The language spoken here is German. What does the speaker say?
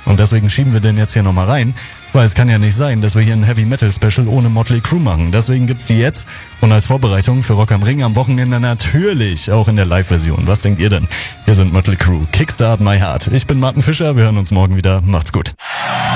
Und deswegen schieben wir den jetzt hier nochmal rein, weil es kann ja nicht sein, dass wir hier ein Heavy-Metal-Special ohne Motley Crue machen. Deswegen gibt's die jetzt und als Vorbereitung für Rock am Ring am Wochenende natürlich auch in der Live-Version. Was denkt ihr denn? Hier sind Motley Crue, Kickstart My Heart. Ich bin Martin Fischer, wir hören uns morgen wieder. Macht's gut.